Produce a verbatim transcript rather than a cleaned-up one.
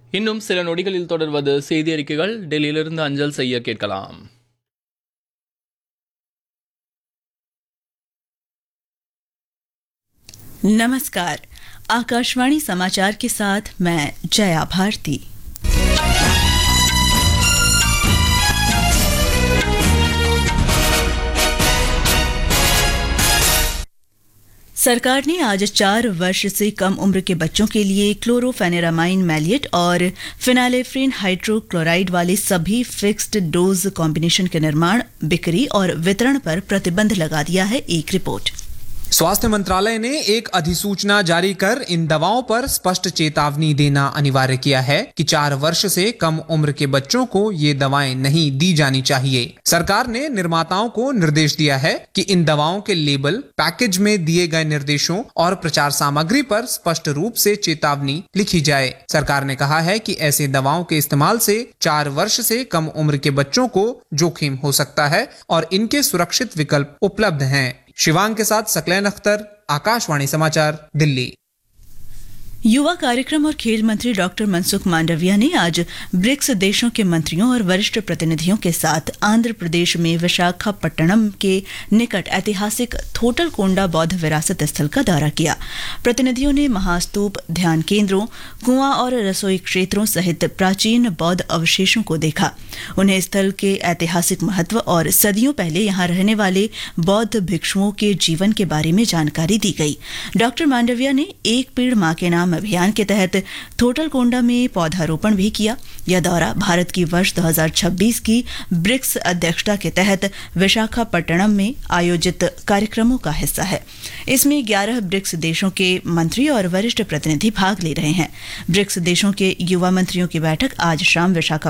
இன்னும் சில நொடிகளில் தொடர்வது செய்தி அறிக்கைகள். டெல்லியிலிருந்து அஞ்சல் செய்ய கேட்கலாம். नमस्कार, आकाशवाणी समाचार के साथ मैं जया भारती। सरकार ने आज चार वर्ष से कम उम्र के बच्चों के लिए क्लोरोफेनेरामाइन मैलिएट और फिनालेफ्रिन हाइड्रोक्लोराइड वाले सभी फिक्स्ड डोज कॉम्बिनेशन के निर्माण, बिक्री और वितरण पर प्रतिबंध लगा दिया है। एक रिपोर्ट। स्वास्थ्य मंत्रालय ने एक अधिसूचना जारी कर इन दवाओं पर स्पष्ट चेतावनी देना अनिवार्य किया है कि चार वर्ष से कम उम्र के बच्चों को ये दवाएं नहीं दी जानी चाहिए। सरकार ने निर्माताओं को निर्देश दिया है कि इन दवाओं के लेबल, पैकेज में दिए गए निर्देशों और प्रचार सामग्री पर स्पष्ट रूप से चेतावनी लिखी जाए। सरकार ने कहा है कि ऐसे दवाओं के इस्तेमाल से चार वर्ष से कम उम्र के बच्चों को जोखिम हो सकता है और इनके सुरक्षित विकल्प उपलब्ध हैं। शिवांग के साथ सकलैन अख्तर, आकाशवाणी समाचार, दिल्ली। युवा कार्यक्रम और खेल मंत्री डॉक्टर मनसुख मांडविया ने आज ब्रिक्स देशों के मंत्रियों और वरिष्ठ प्रतिनिधियों के साथ आंध्र प्रदेश में विशाखापट्टनम के निकट ऐतिहासिक थोटलकोंडा बौद्ध विरासत स्थल का दौरा किया। प्रतिनिधियों ने महास्तूप, ध्यान केंद्रों, कुआं और रसोई क्षेत्रों सहित प्राचीन बौद्ध अवशेषों को देखा। उन्हें स्थल के ऐतिहासिक महत्व और सदियों पहले यहां रहने वाले बौद्ध भिक्षुओं के जीवन के बारे में जानकारी दी गई। डॉक्टर मांडविया ने एक पेड़ मां के नाम अभियान के तहत थोटलकोंडा में पौधारोपण भी किया। यह दौरा भारत की वर्ष दो हज़ार छब्बीस की ब्रिक्स अध्यक्षता के तहत विशाखापट्टनम में आयोजित कार्यक्रमों का हिस्सा है। इसमें ग्यारह ब्रिक्स देशों के मंत्री और वरिष्ठ प्रतिनिधि भाग ले रहे हैं। ब्रिक्स देशों के युवा मंत्रियों की बैठक आज शाम विशाखा